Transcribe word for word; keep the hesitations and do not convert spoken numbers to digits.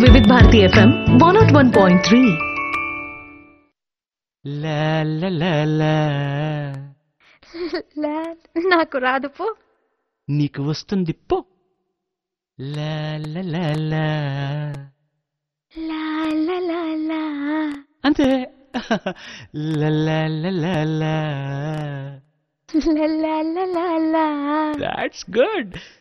వివిధ Bharati FM one not one point three. నాకు రాదు పో. నీకు వస్తుంది పో. అంతే. That's good.